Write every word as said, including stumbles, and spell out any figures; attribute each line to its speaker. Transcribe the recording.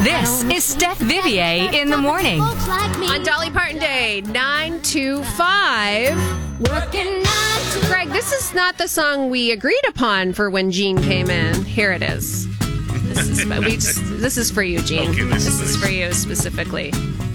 Speaker 1: This is Steph Vivier in the morning.
Speaker 2: On Dolly Parton Day, nine to five. Greg, this is not the song we agreed upon for when Gene came in. Here it is. This is, we just, this is for you, Gene.
Speaker 3: Okay, this
Speaker 2: this
Speaker 3: is
Speaker 2: is for you specifically.